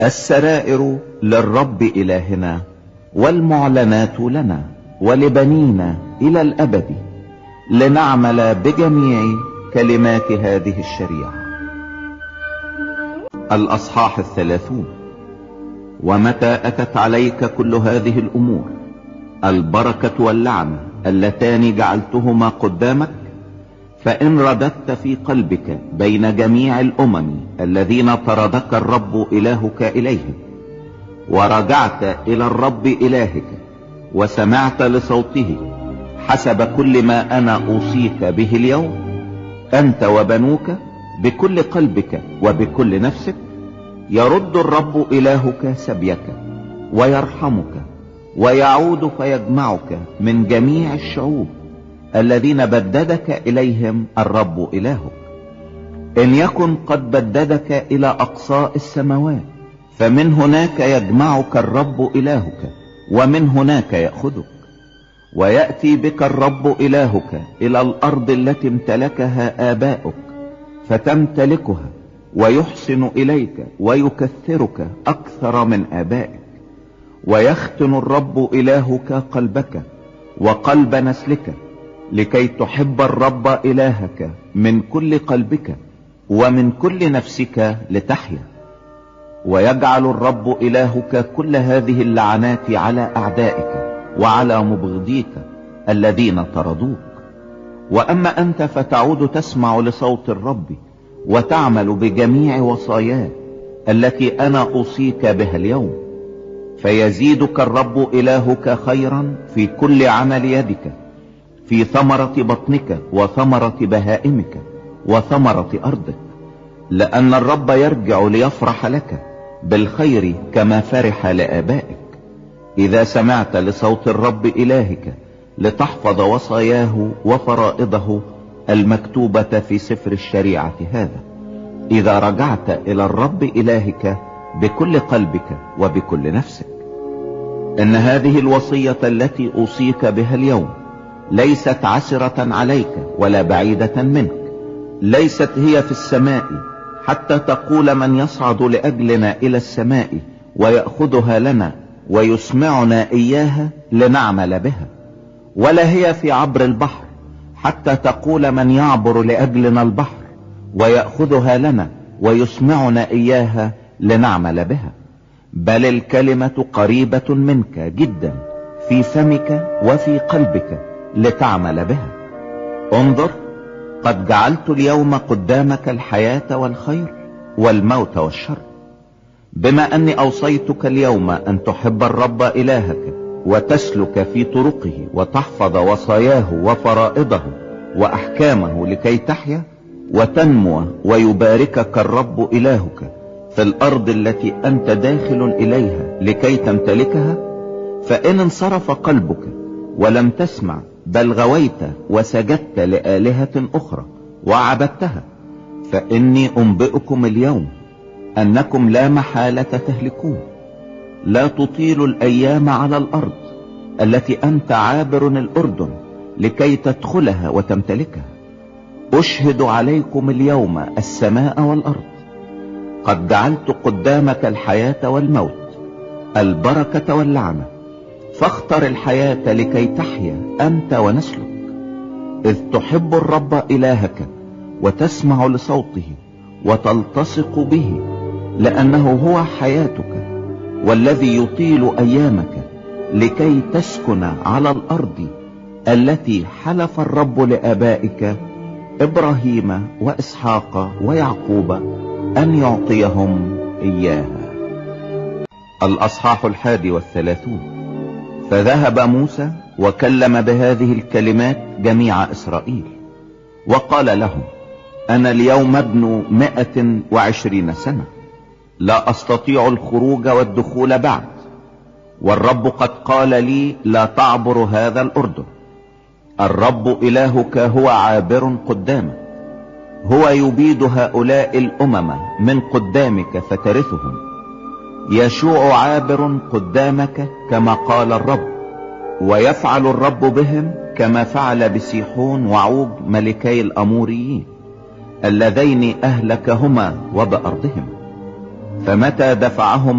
السرائر للرب إلهنا، والمعلنات لنا ولبنينا إلى الأبد، لنعمل بجميع كلمات هذه الشريعة. الأصحاح 30. ومتى أتت عليك كل هذه الأمور، البركة واللعنة اللتان جعلتهما قدامك، فإن رددت في قلبك بين جميع الأمم الذين طردك الرب إلهك إليهم، ورجعت إلى الرب إلهك وسمعت لصوته حسب كل ما أنا أوصيك به اليوم، أنت وبنوك بكل قلبك وبكل نفسك، يرد الرب إلهك سبيك ويرحمك، ويعود فيجمعك من جميع الشعوب الذين بددك إليهم الرب إلهك. إن يكن قد بددك إلى أقصاء السماوات، فمن هناك يجمعك الرب إلهك، ومن هناك يأخذك. ويأتي بك الرب إلهك إلى الأرض التي امتلكها آباؤك فتمتلكها، ويحسن إليك ويكثرك أكثر من آبائك. ويختن الرب إلهك قلبك وقلب نسلك، لكي تحب الرب إلهك من كل قلبك ومن كل نفسك لتحيا. ويجعل الرب إلهك كل هذه اللعنات على أعدائك وعلى مبغضيك الذين طردوك. وأما أنت فتعود تسمع لصوت الرب وتعمل بجميع وصاياه التي أنا أوصيك بها اليوم، فيزيدك الرب إلهك خيرا في كل عمل يدك، في ثمرة بطنك وثمرة بهائمك وثمرة أرضك، لأن الرب يرجع ليفرح لك بالخير كما فرح لآبائك، إذا سمعت لصوت الرب إلهك لتحفظ وصاياه وفرائضه المكتوبة في سفر الشريعة هذا، إذا رجعت إلى الرب إلهك بكل قلبك وبكل نفسك. إن هذه الوصية التي أوصيك بها اليوم ليست عسرة عليك ولا بعيدة منك، ليست هي في السماء حتى تقول من يصعد لأجلنا إلى السماء ويأخذها لنا ويسمعنا إياها لنعمل بها، ولا هي في عبر البحر حتى تقول من يعبر لأجلنا البحر ويأخذها لنا ويسمعنا إياها لنعمل بها، بل الكلمة قريبة منك جدا في فمك وفي قلبك لتعمل بها. انظر، قد جعلت اليوم قدامك الحياة والخير والموت والشر، بما أني أوصيتك اليوم أن تحب الرب إلهك وتسلك في طرقه وتحفظ وصاياه وفرائضه وأحكامه لكي تحيا وتنمو، ويباركك الرب إلهك في الأرض التي أنت داخل إليها لكي تمتلكها. فإن انصرف قلبك ولم تسمع، بل غويت وسجدت لآلهة أخرى وعبدتها، فإني أنبئكم اليوم أنكم لا محالة تهلكون. لا تطيل الأيام على الأرض التي أنت عابر الأردن لكي تدخلها وتمتلكها. أشهد عليكم اليوم السماء والأرض، قد جعلت قدامك الحياة والموت، البركة واللعنة، فاختر الحياة لكي تحيا أنت ونسلك، إذ تحب الرب إلهك وتسمع لصوته وتلتصق به، لأنه هو حياتك والذي يطيل أيامك، لكي تسكن على الأرض التي حلف الرب لآبائك إبراهيم وإسحاق ويعقوب أن يعطيهم إياها. الأصحاح 31. فذهب موسى وكلم بهذه الكلمات جميع إسرائيل، وقال لهم: أنا اليوم ابن 120 سنة، لا أستطيع الخروج والدخول بعد، والرب قد قال لي لا تعبر هذا الأردن. الرب إلهك هو عابر قدامك، هو يبيد هؤلاء الأمم من قدامك فترثهم. يشوع عابر قدامك كما قال الرب، ويفعل الرب بهم كما فعل بسيحون وعوج ملكي الأموريين اللذين أهلكهما وبأرضهم. فمتى دفعهم